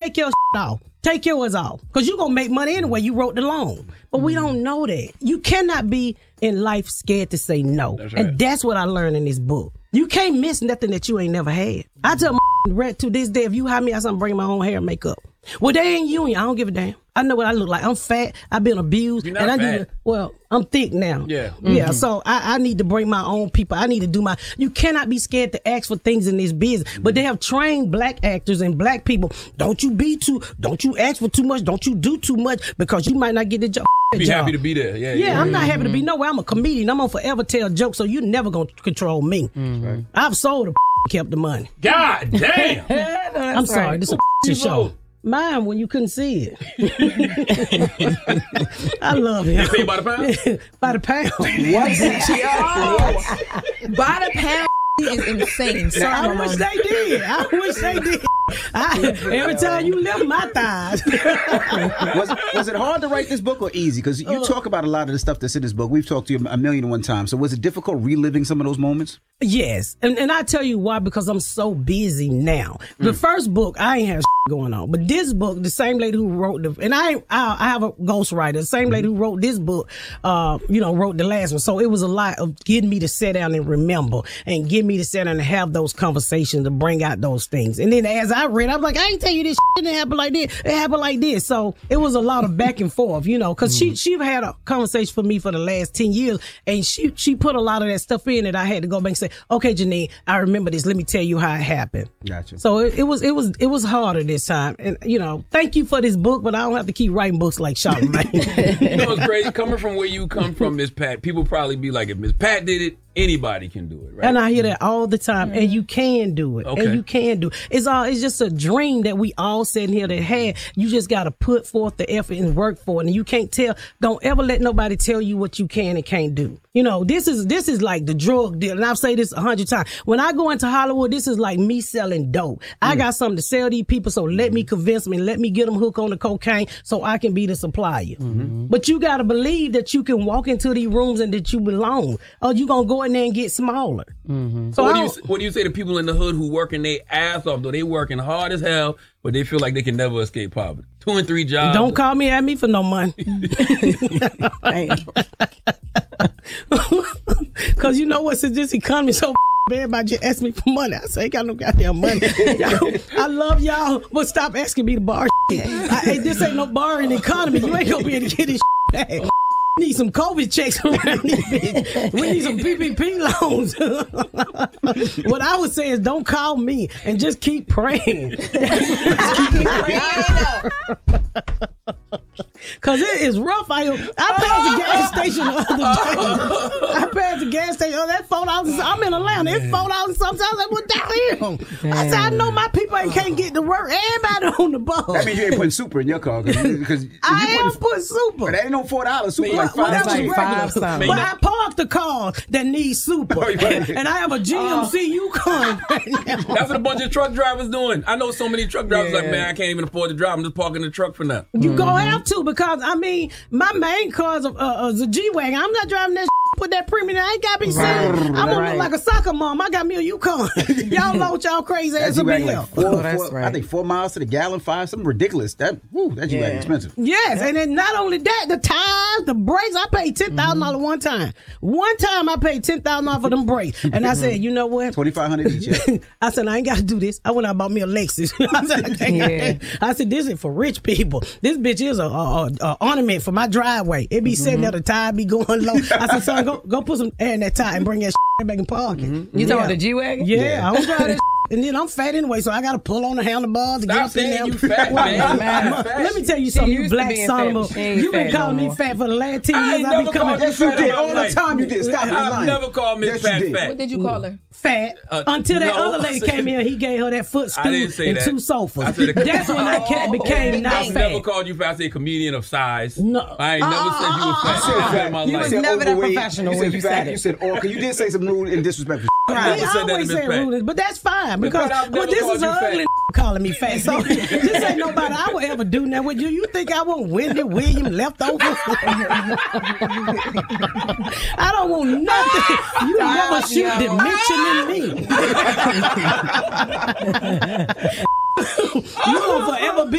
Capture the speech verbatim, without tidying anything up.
take your shit off. Take yours off. Because you're going to make money anyway. You wrote the loan. But we don't know that. You cannot be in life scared to say no. That's right. And that's what I learned in this book. You can't miss nothing that you ain't never had. I tell my rat to this day, if you hire me out, I'm bringing my own hair and makeup. Well, they ain't union. I don't give a damn. I know what I look like. I'm fat. I've been abused. You're not and I fat. need to, well, I'm thick now. Yeah. Mm-hmm. Yeah. So I, I need to bring my own people. I need to do my, you cannot be scared to ask for things in this business. Mm-hmm. But they have trained black actors and black people. Don't you be too, don't you ask for too much. Don't you do too much because you might not get the job. Be job. happy to be there. Yeah, Yeah, yeah. I'm not happy to be nowhere. I'm a comedian. I'm gonna forever tell jokes, so you never gonna control me. Mm-hmm. I've sold the kept the money. God damn. I'm sorry. right. This is You a show. sold. Mine when you couldn't see it. I love him. They pay by the pound? By the pound. By the pound is insane. Sorry, I Mama. wish they did. I wish they did. I, every time you lift my thighs. was, was it hard to write this book or easy? Because you talk about a lot of the stuff that's in this book. We've talked to you a million and one times. So was it difficult reliving some of those moments? Yes. And and I tell you why, because I'm so busy now. The first book, I ain't have going on. But this book, the same lady who wrote the, and I I, I have a ghostwriter, the same lady who wrote this book, uh, you know, wrote the last one. So it was a lot of getting me to sit down and remember and get me to sit down and have those conversations to bring out those things. And then as I read, I'm like, I ain't tell you this shit didn't happen like this. It happened like this. So it was a lot of back and forth, you know, because she she had a conversation for me for the last ten years. And she, she put a lot of that stuff in that I had to go back and say, okay, Janine, I remember this. Let me tell you how it happened. Gotcha. So it, it was it was it was harder this time, and you know, thank you for this book, but I don't have to keep writing books like Charlamagne. You know what's crazy? Coming from where you come from, Miss Pat, people probably be like, if Miss Pat did it, anybody can do it, right? And I hear that all the time, and you can do it, Okay. and you can do it. It's all it's just a dream that we all sitting here that had. You just got to put forth the effort and work for it, and you can't tell. Don't ever let nobody tell you what you can and can't do. You know, this is this is like the drug deal, and I've said this a hundred times. When I go into Hollywood, this is like me selling dope. I got something to sell these people, so let me convince me, let me get them hooked on the cocaine, so I can be the supplier. But you got to believe that you can walk into these rooms and that you belong, or you gonna go in there and get smaller. So what I do, you, don't- what do you say to people in the hood who working their ass off, though? They working hard as hell, but they feel like they can never escape poverty. Two and three jobs. Don't call me at me for no money. Because you know what, since this economy so everybody just ask me for money. I say, ain't got no goddamn money. Y'all, I love y'all, but stop asking me to borrow shit. I, hey, this ain't no borrowing economy. You ain't gonna be able to get this shit back. Need some COVID checks around this bitch. We need some P P P loans. What I would say is don't call me and just keep praying. Cause it is rough. I I passed the gas station the other day. I passed the gas station. Oh, that four dollars. I'm in Atlanta. It's four dollars. Sometimes I went down here. I said, I know my people ain't can't get to work. Everybody on the bus. That means you ain't putting super in your car. Because I am putting super. But that ain't no four dollars. Super like Well, five. that's like regular. five something. But I parked the car that needs super. And I have a G M C Yukon. That's what a bunch of truck drivers doing. I know so many truck drivers like, Yeah. man, I can't even afford to drive. I'm just parking the truck for now. You gonna have to, because I mean, my main car is a, a, a G-Wagon. I'm not driving that. Put that premium. I ain't got me saying I'm gonna Right. look like a soccer mom. I got me a Yukon. Y'all know what y'all crazy ass That's to be like else. four, Oh, that's four- I right. think four miles to the gallon, five, something ridiculous. That woo, that's Yeah. yeah. expensive. Yes, and then not only that, the tires, the brakes. I paid ten thousand dollars Mm-hmm. one time. One time I paid ten thousand dollars for them brakes, and I said, you know what? Twenty five hundred each. Yeah. I said, I ain't got to do this. I went out and bought me a Lexus. I said, I, can't- Yeah. I said, this is for rich people. This bitch is a, a, a, a ornament for my driveway. It be sitting there, the tire be going low. I said, son, go go put some air in that tire and bring that back and park it. You yeah. talking about the G-Wagon? Yeah, Yeah. I don't drive that. And then I'm fat anyway, so I got to pull on the handlebars to Stop get up in saying there. you fat, man. Man. Let me tell you something, you used to black being son fat, of but she a. ain't You been fat calling no me more. fat for the last ten I years. ain't I never be coming called you Yes, you fat did. in my All the life. time you did. Stop. You're I've lying. never called Miss Yes, you Pat did. fat. What did you call her? fat Uh, until that no. other lady came in. He gave her that I footstool didn't say and that. two I sofas. said a- That's when I ca- became Oh, not I've fat. never called you fat. I said comedian of size. No. I ain't never said you was fat. said Never fat. in my You life. was never that overweight. professional you when said you fat. said it. You said all. Cause you did say some rude and disrespectful. I never said that to always Miss say Pat. rudeness, but that's fine because But I've well, never this called is you an fat. ugly calling me fat. So this ain't nobody I would ever do that with you. You think I want Wendy Williams leftovers? I don't want nothing. You never shoot dimension in me. You gonna forever be